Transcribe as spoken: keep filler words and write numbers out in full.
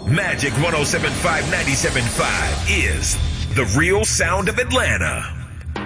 Magic one oh seven point five, ninety-seven point five is the real sound of Atlanta.